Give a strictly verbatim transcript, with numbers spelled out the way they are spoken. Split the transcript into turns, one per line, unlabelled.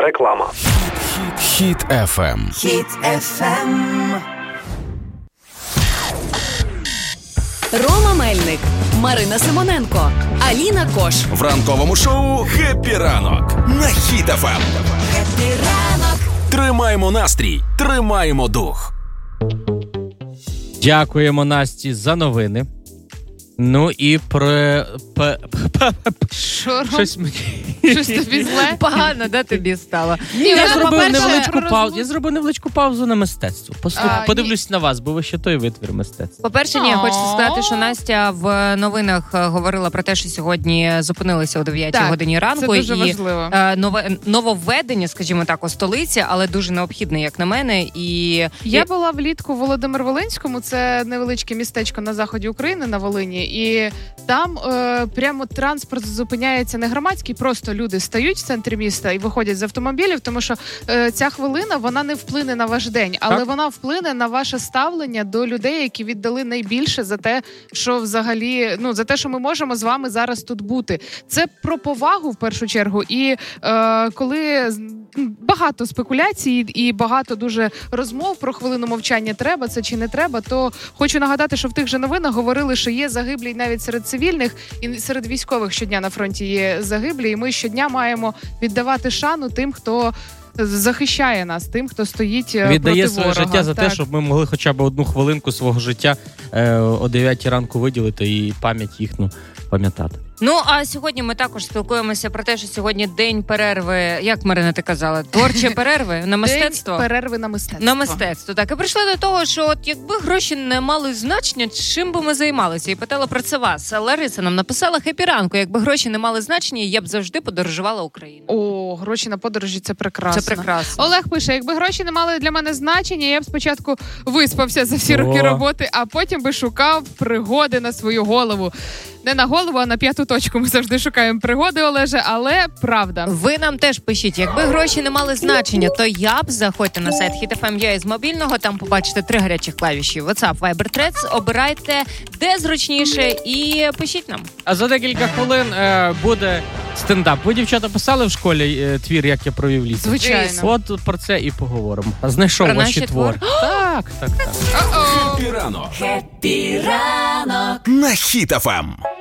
Реклама.
Хіт еф ем.
Хіт еф ем.
Рома Мельник, Марина Симоненко, Аліна Кош.
В ранковому шоу «Хеппі ранок» на Хіт еф ем.
Хеппі ранок.
Тримаємо настрій, тримаємо дух.
Дякуємо Насті за новини. Ну і про...
Що,
Щось мені...
Щось тобі зле?
Погано, да, тобі стало?
Ні,
Я
вона,
зробив
по-перше,
невеличку
про
паузу.
розлук-
Я зробив невеличку паузу на мистецтво. Послухай,
А,
подивлюсь на вас, бо ви ще той витвір мистецтва.
По-перше, ні, я хочу сказати, що Настя в новинах говорила про те, що сьогодні зупинилися о дев'ятій
Так,
годині ранку.
це дуже
і
важливо.
е, нове, нововведення, скажімо так, у столиці, але дуже необхідне, як на мене. І
Я
і-
була влітку в Володимир-Волинському, це невеличке містечко на заході України, на Волині, і там е, прямо транспорт зупиняється не громадський, просто люди стають в центрі міста і виходять з автомобілів, тому що е, ця хвилина, вона не вплине на ваш день, але
Так.
вона вплине на ваше ставлення до людей, які віддали найбільше за те, що взагалі, ну, за те, що ми можемо з вами зараз тут бути. Це про повагу в першу чергу, і е, коли з- багато спекуляцій і багато дуже розмов про хвилину мовчання, треба це чи не треба, то хочу нагадати, що в тих же новинах говорили, що є загиблі навіть серед цивільних і серед військових щодня на фронті є загиблі, і ми щодня маємо віддавати шану тим, хто захищає нас, тим, хто стоїть е,
Віддає
проти
своє
ворога.
життя за те,
Так.
щоб ми могли хоча б одну хвилинку свого життя е, о дев'ятій ранку виділити і пам'ять їхню пам'ятати.
Ну, а сьогодні ми також спілкуємося про те, що сьогодні день перерви, як, Марина, ти казала, творчі перерви на мистецтво?
День перерви на мистецтво.
На мистецтво, так. І прийшли до того, що от якби гроші не мали значення, чим би ми займалися? І питала про це вас. Лариса нам написала: «Хеппі ранку, якби гроші не мали значення, я б завжди подорожувала Україну».
О, гроші на подорожі, це прекрасно.
Це прекрасно.
Олег пише, якби гроші не мали для мене значення, я б спочатку виспався за всі роки
О.
роботи, а потім би шукав пригоди на свою голову. Не на голову, а на п'яту точку. Ми завжди шукаємо пригоди, Олеже, але правда.
Ви нам теж пишіть, якби гроші не мали значення, то я б, заходьте на сайт Хіт еф ем із мобільного, там побачите три гарячих клавіші: WhatsApp, Viber, Threads, обирайте, де зручніше, і пишіть нам.
А за декілька хвилин е, буде стендап. Ви, дівчата, писали в школі е, твір «Як я провів літо»?
Звичайно.
От про це і поговоримо. Знайшов
Про
ваші
наші
твори. Так, так, так.
Хеппі ранок
Хеппі ранок.
на Хіт еф ем.